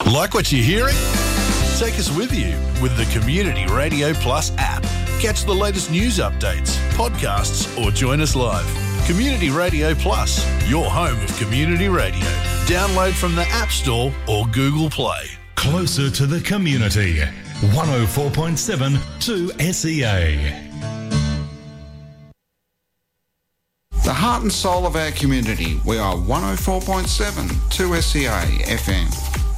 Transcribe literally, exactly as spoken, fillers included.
Like what you're hearing? Take us with you with the Community Radio Plus app. Catch the latest news updates, podcasts, or join us live. Community Radio Plus, your home of community radio. Download from the App Store or Google Play. Closer to the community. one oh four point seven to S E A. The heart and soul of our community. We are one oh four point seven to S E A F M.